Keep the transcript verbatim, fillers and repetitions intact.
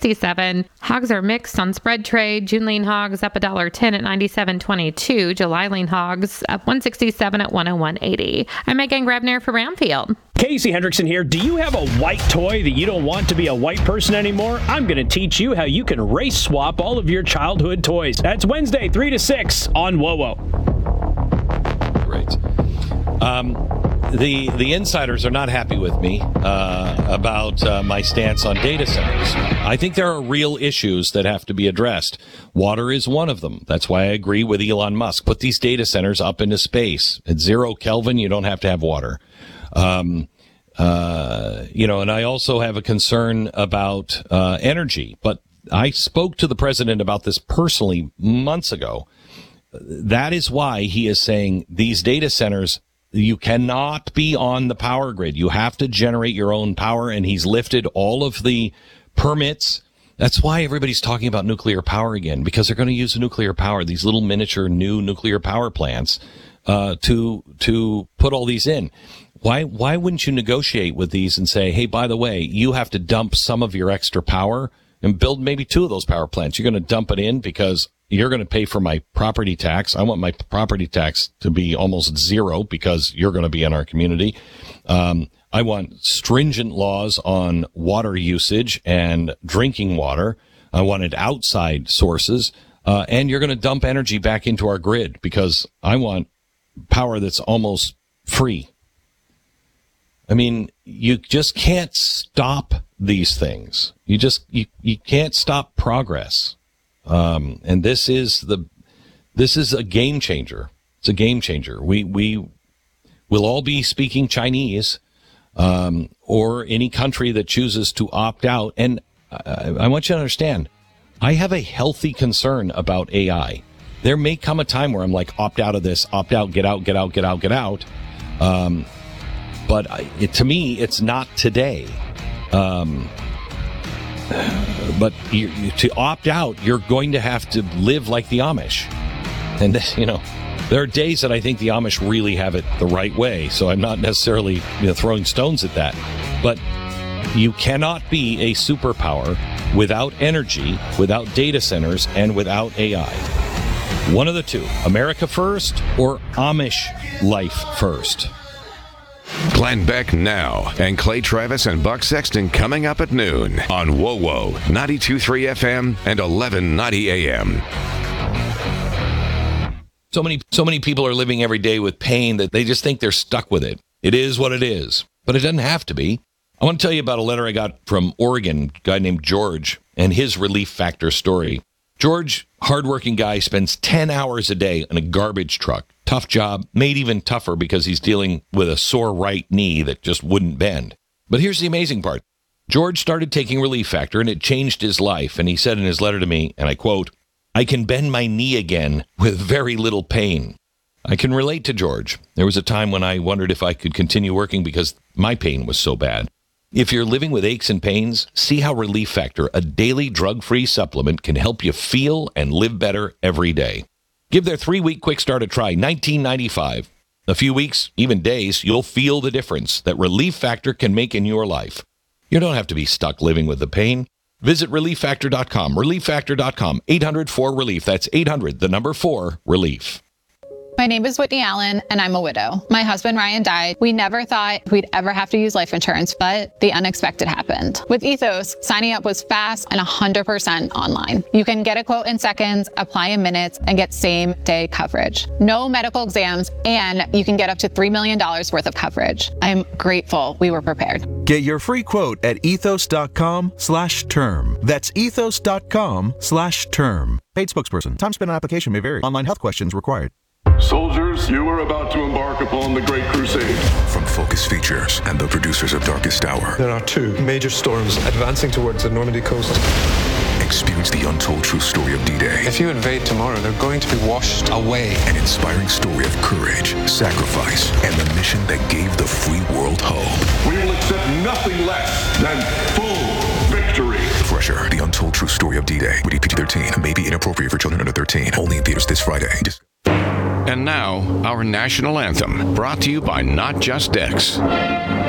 sixty-seven. Hogs are mixed on spread trade. June lean hogs up one dollar ten at ninety-seven twenty-two. July lean hogs up one sixty-seven at one oh one eighty. I'm Megan Grebner for Brownfield. Casey Hendrickson here. Do you have a white toy that you don't want to be a white person anymore? I'm going to teach you how you can race swap all of your childhood toys. That's Wednesday, three to six on WOWO. Great. Um, the the insiders are not happy with me uh, about uh, my stance on data centers. I think there are real issues that have to be addressed. Water is one of them. That's why I agree with Elon Musk. Put these data centers up into space. At zero Kelvin, you don't have to have water. Um, uh, you know, and I also have a concern about, uh, energy, but I spoke to the president about this personally months ago. That is why he is saying these data centers, you cannot be on the power grid. You have to generate your own power. And he's lifted all of the permits. That's why everybody's talking about nuclear power again, because they're going to use nuclear power, these little miniature new nuclear power plants, uh, to, to put all these in. Why, why wouldn't you negotiate with these and say, hey, by the way, you have to dump some of your extra power and build maybe two of those power plants. You're going to dump it in because you're going to pay for my property tax. I want my property tax to be almost zero because you're going to be in our community. Um, I want stringent laws on water usage and drinking water. I wanted outside sources. Uh, and you're going to dump energy back into our grid because I want power that's almost free. I mean, you just can't stop these things. You just, you, you can't stop progress. Um, and this is the, this is a game changer. It's a game changer. We, we will all be speaking Chinese, um, or any country that chooses to opt out. And I, I want you to understand, I have a healthy concern about A I. There may come a time where I'm like, opt out of this, opt out, get out, get out, get out, get out. Um, But it, to me, it's not today. Um, but you, you, to opt out, you're going to have to live like the Amish. And, you know, there are days that I think the Amish really have it the right way. So I'm not necessarily, you know, throwing stones at that. But you cannot be a superpower without energy, without data centers, and without A I. One of the two, America first or Amish life first. Glenn Beck now, and Clay Travis and Buck Sexton coming up at noon on WOWO ninety-two point three F M and eleven ninety A M. So many, so many people are living every day with pain that they just think they're stuck with it. It is what it is, but it doesn't have to be. I want to tell you about a letter I got from Oregon, a guy named George, and his Relief Factor story. George, hardworking guy, spends ten hours a day in a garbage truck. Tough job, made even tougher because he's dealing with a sore right knee that just wouldn't bend. But here's the amazing part. George started taking Relief Factor, and it changed his life. And he said in his letter to me, and I quote, "I can bend my knee again with very little pain." I can relate to George. There was a time when I wondered if I could continue working because my pain was so bad. If you're living with aches and pains, see how Relief Factor, a daily drug-free supplement, can help you feel and live better every day. Give their three-week quick start a try, nineteen ninety-five. A few weeks, even days, you'll feel the difference that Relief Factor can make in your life. You don't have to be stuck living with the pain. Visit relief factor dot com, relief factor dot com, eight hundred four relief. That's eight hundred, the number four, relief. My name is Whitney Allen, and I'm a widow. My husband, Ryan, died. We never thought we'd ever have to use life insurance, but the unexpected happened. With Ethos, signing up was fast and one hundred percent online. You can get a quote in seconds, apply in minutes, and get same-day coverage. No medical exams, and you can get up to three million dollars worth of coverage. I'm grateful we were prepared. Get your free quote at ethos.com slash term. That's ethos.com slash term. Paid spokesperson. Time spent on application may vary. Online health questions required. Soldiers, you are about to embark upon the Great Crusade. From Focus Features and the producers of Darkest Hour. There are two major storms advancing towards the Normandy coast. Experience the untold true story of D-Day. If you invade tomorrow, they're going to be washed away. An inspiring story of courage, sacrifice, and the mission that gave the free world hope. We will accept nothing less than full victory. Fresher, the untold true story of D-Day. Rated P G thirteen. May be inappropriate for children under thirteen. Only in theaters this Friday. Just- And now, our national anthem, brought to you by Not Just Decks.